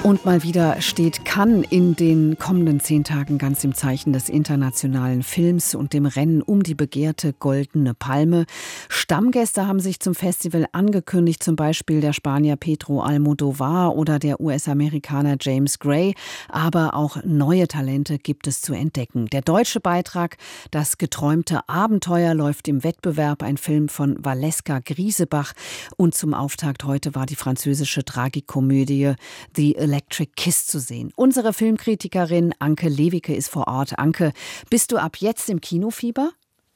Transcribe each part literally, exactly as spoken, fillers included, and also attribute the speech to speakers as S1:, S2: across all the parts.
S1: Und mal wieder steht Cannes in den kommenden zehn Tagen ganz im Zeichen des internationalen Films und dem Rennen um die begehrte Goldene Palme. Stammgäste haben sich zum Festival angekündigt, zum Beispiel der Spanier Pedro Almodóvar oder der U S-Amerikaner James Gray. Aber auch neue Talente gibt es zu entdecken. Der deutsche Beitrag Das geträumte Abenteuer läuft im Wettbewerb, ein Film von Valeska Griesebach. Und zum Auftakt heute war die französische Tragikomödie The Electric Kiss zu sehen. Unsere Filmkritikerin Anke Lewicke ist vor Ort. Anke, bist du ab jetzt im Kinofieber?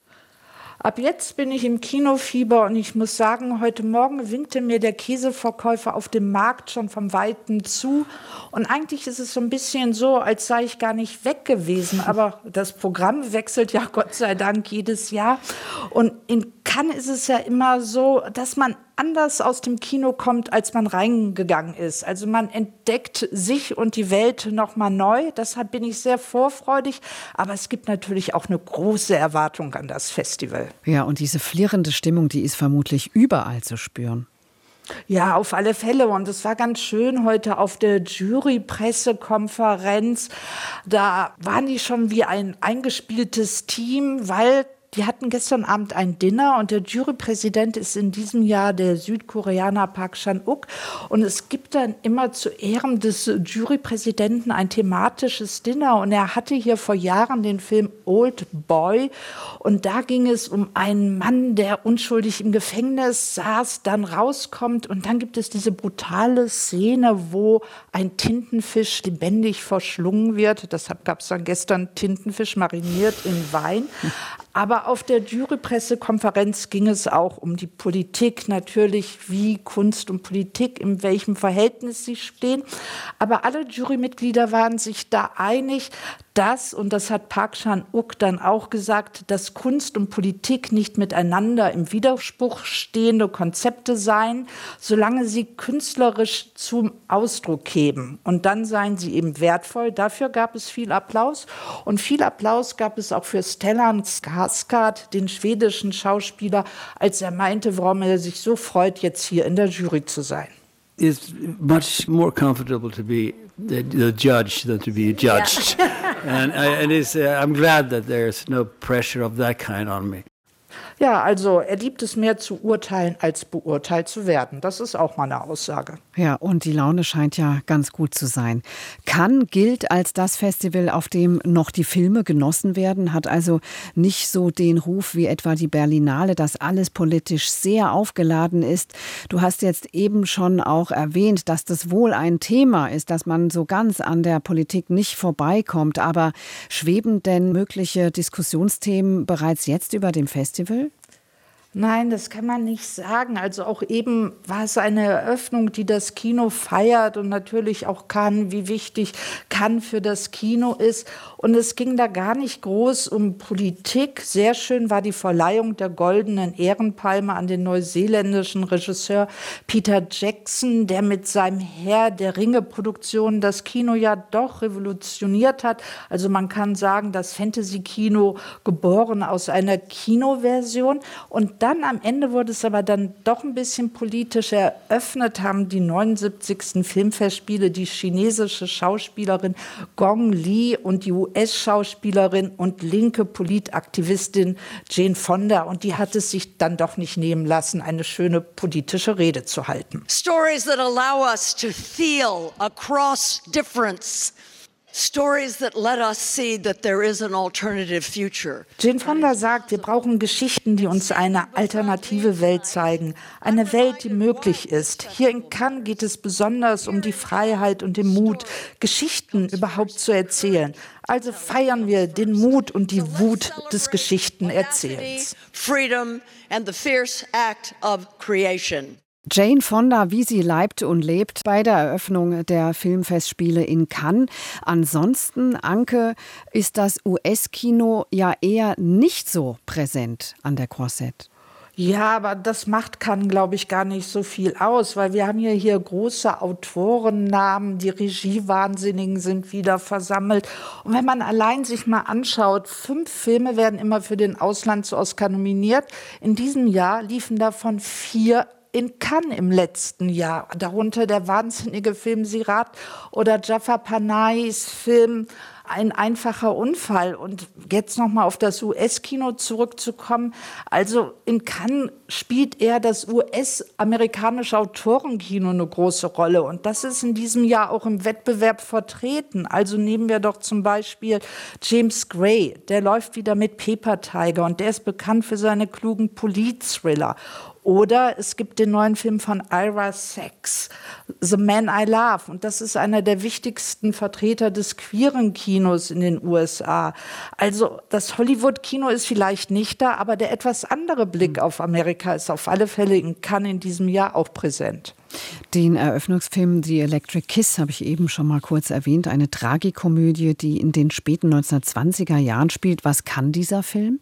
S2: Ab jetzt bin ich im Kinofieber und ich muss sagen, heute Morgen winkte mir der Käseverkäufer auf dem Markt schon vom Weiten zu. Und eigentlich ist es so ein bisschen so, als sei ich gar nicht weg gewesen. Aber das Programm wechselt ja Gott sei Dank jedes Jahr. Und in Cannes ist es ja immer so, dass man anders aus dem Kino kommt, als man reingegangen ist. Also man entdeckt sich und die Welt noch mal neu. Deshalb bin ich sehr vorfreudig. Aber es gibt natürlich auch eine große Erwartung an das Festival.
S1: Ja, und diese flirrende Stimmung, die ist vermutlich überall zu spüren.
S2: Ja, auf alle Fälle. Und es war ganz schön heute auf der Jury-Pressekonferenz. Da waren die schon wie ein eingespieltes Team, weil die hatten gestern Abend ein Dinner und der Jurypräsident ist in diesem Jahr der Südkoreaner Park Chan-wook. Und es gibt dann immer zu Ehren des Jurypräsidenten ein thematisches Dinner. Und er hatte hier vor Jahren den Film Old Boy. Und da ging es um einen Mann, der unschuldig im Gefängnis saß, dann rauskommt. Und dann gibt es diese brutale Szene, wo ein Tintenfisch lebendig verschlungen wird. Deshalb gab es dann gestern Tintenfisch mariniert in Wein. Aber auf der Jurypressekonferenz ging es auch um die Politik, natürlich wie Kunst und Politik, in welchem Verhältnis sie stehen. Aber alle Jurymitglieder waren sich da einig, dass, und das hat Park Chan-wook dann auch gesagt, dass Kunst und Politik nicht miteinander im Widerspruch stehende Konzepte seien, solange sie künstlerisch zum Ausdruck kämen. Und dann seien sie eben wertvoll. Dafür gab es viel Applaus. Und viel Applaus gab es auch für Stellan Skarsgård, den schwedischen Schauspieler, als er meinte, warum er sich so freut, jetzt hier in der Jury zu sein.
S3: It's much more comfortable to be the, the judge than to be judged. Yeah. and I, and it's, uh, I'm glad that there's no pressure of that kind on me.
S2: Ja, also er liebt es mehr zu urteilen, als beurteilt zu werden. Das ist auch mal eine Aussage.
S1: Ja, und die Laune scheint ja ganz gut zu sein. Cannes gilt als das Festival, auf dem noch die Filme genossen werden, hat also nicht so den Ruf wie etwa die Berlinale, dass alles politisch sehr aufgeladen ist. Du hast jetzt eben schon auch erwähnt, dass das wohl ein Thema ist, dass man so ganz an der Politik nicht vorbeikommt. Aber schweben denn mögliche Diskussionsthemen bereits jetzt über dem Festival?
S2: Nein, das kann man nicht sagen. Also auch eben war es eine Eröffnung, die das Kino feiert und natürlich auch Cannes, wie wichtig Cannes für das Kino ist. Und es ging da gar nicht groß um Politik. Sehr schön war die Verleihung der Goldenen Ehrenpalme an den neuseeländischen Regisseur Peter Jackson, der mit seinem Herr der Ringe-Produktion das Kino ja doch revolutioniert hat. Also man kann sagen, das Fantasy-Kino geboren aus einer Kinoversion. Und dann am Ende wurde es aber dann doch ein bisschen politisch. Eröffnet haben die neunundsiebzigsten Filmfestspiele die chinesische Schauspielerin Gong Li und die U S-Schauspielerin und linke Politaktivistin Jane Fonda. Und die hat es sich dann doch nicht nehmen lassen, eine schöne politische Rede zu halten.
S4: Stories that allow us to feel across difference. Stories that let us see that there is an alternative future.
S2: Jane Fonda sagt, wir brauchen Geschichten, die uns eine alternative Welt zeigen. Eine Welt, die möglich ist. Hier in Cannes geht es besonders um die Freiheit und den Mut, Geschichten überhaupt zu erzählen. Also feiern wir den Mut und die Wut des Geschichtenerzählens.
S4: Freedom and the fierce act of creation.
S1: Jane Fonda, wie sie leibt und lebt bei der Eröffnung der Filmfestspiele in Cannes. Ansonsten, Anke, ist das U S-Kino ja eher nicht so präsent an der Croisette.
S2: Ja, aber das macht Cannes, glaube ich, gar nicht so viel aus, weil wir haben ja hier große Autorennamen, die Regiewahnsinnigen sind wieder versammelt. Und wenn man allein sich mal anschaut, fünf Filme werden immer für den Auslands-Oscar nominiert. In diesem Jahr liefen davon vier in Cannes im letzten Jahr, darunter der wahnsinnige Film Sirat oder Jafar Panahis Film Ein einfacher Unfall. Und jetzt nochmal auf das U S-Kino zurückzukommen. Also in Cannes spielt eher das U S-amerikanische Autorenkino eine große Rolle. Und das ist in diesem Jahr auch im Wettbewerb vertreten. Also nehmen wir doch zum Beispiel James Gray. Der läuft wieder mit Paper Tiger und der ist bekannt für seine klugen Polit-Thriller. Oder es gibt den neuen Film von Ira Sachs, The Man I Love. Und das ist einer der wichtigsten Vertreter des queeren Kinos in den U S A. Also das Hollywood-Kino ist vielleicht nicht da, aber der etwas andere Blick auf Amerika ist auf alle Fälle in Cannes in diesem Jahr auch präsent.
S1: Den Eröffnungsfilm The Electric Kiss habe ich eben schon mal kurz erwähnt. Eine Tragikomödie, die in den späten neunzehnhundertzwanziger Jahren spielt. Was kann dieser Film?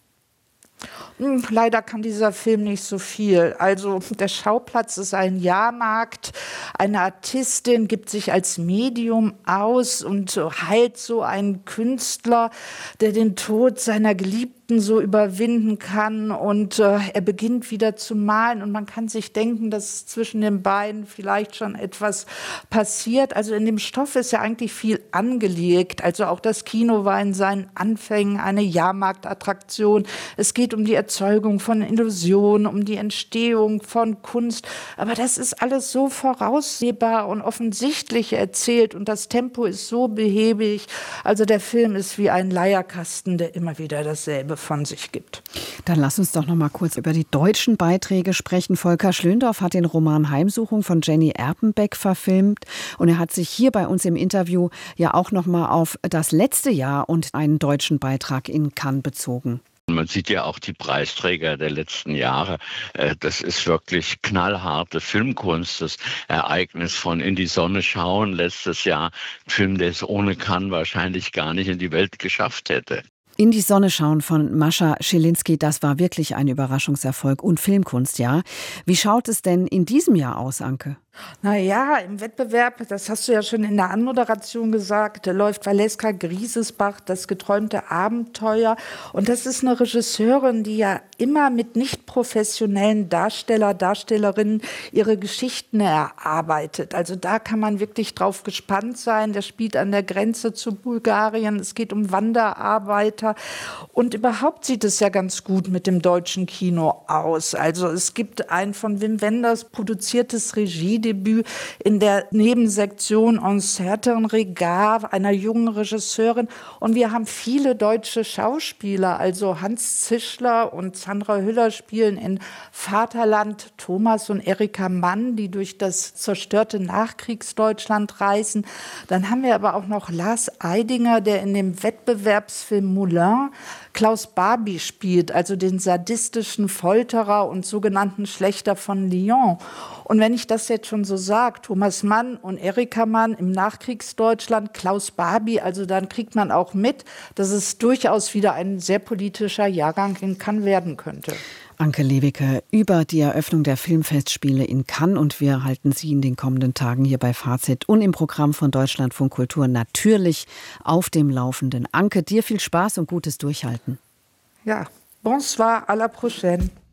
S2: Leider kann dieser Film nicht so viel. Also der Schauplatz ist ein Jahrmarkt. Eine Artistin gibt sich als Medium aus und heilt so einen Künstler, der den Tod seiner Geliebten so überwinden kann. Und äh, er beginnt wieder zu malen. Und man kann sich denken, dass zwischen den beiden vielleicht schon etwas passiert. Also in dem Stoff ist ja eigentlich viel angelegt. Also auch das Kino war in seinen Anfängen eine Jahrmarktattraktion. Es geht um die Erzeugung von Illusionen, um die Entstehung von Kunst. Aber das ist alles so voraussehbar und offensichtlich erzählt und das Tempo ist so behäbig. Also der Film ist wie ein Leierkasten, der immer wieder dasselbe von sich gibt.
S1: Dann lass uns doch noch mal kurz über die deutschen Beiträge sprechen. Volker Schlöndorff hat den Roman Heimsuchung von Jenny Erpenbeck verfilmt und er hat sich hier bei uns im Interview ja auch noch mal auf das letzte Jahr und einen deutschen Beitrag in Cannes bezogen.
S5: Man sieht ja auch die Preisträger der letzten Jahre. Das ist wirklich knallharte Filmkunst. Das Ereignis von In die Sonne schauen letztes Jahr. Ein Film, der es ohne Cannes wahrscheinlich gar nicht in die Welt geschafft hätte.
S1: In die Sonne schauen von Mascha Schilinski, das war wirklich ein Überraschungserfolg und Filmkunst, ja. Wie schaut es denn in diesem Jahr aus, Anke?
S2: Naja, im Wettbewerb, das hast du ja schon in der Anmoderation gesagt, da läuft Valeska Griesesbach, Das geträumte Abenteuer. Und das ist eine Regisseurin, die ja immer mit nicht professionellen Darsteller, Darstellerinnen ihre Geschichten erarbeitet. Also da kann man wirklich drauf gespannt sein. Der spielt an der Grenze zu Bulgarien. Es geht um Wanderarbeiter. Und überhaupt sieht es ja ganz gut mit dem deutschen Kino aus. Also es gibt ein von Wim Wenders produziertes Regiedebüt in der Nebensektion Un certain regard einer jungen Regisseurin. Und wir haben viele deutsche Schauspieler, also Hans Zischler und Sandra Hüller spielen in Vaterland, Thomas und Erika Mann, die durch das zerstörte Nachkriegsdeutschland reisen. Dann haben wir aber auch noch Lars Eidinger, der in dem Wettbewerbsfilm Moulin Klaus Barbie spielt, also den sadistischen Folterer und sogenannten Schlächter von Lyon. Und wenn ich das jetzt schon so sage, Thomas Mann und Erika Mann im Nachkriegsdeutschland, Klaus Barbie, also dann kriegt man auch mit, dass es durchaus wieder ein sehr politischer Jahrgang in Cannes werden könnte.
S1: Anke Lewicke über die Eröffnung der Filmfestspiele in Cannes und wir halten Sie in den kommenden Tagen hier bei Fazit und im Programm von Deutschlandfunk Kultur natürlich auf dem Laufenden. Anke, dir viel Spaß und gutes Durchhalten.
S2: Ja, bonsoir, à la prochaine.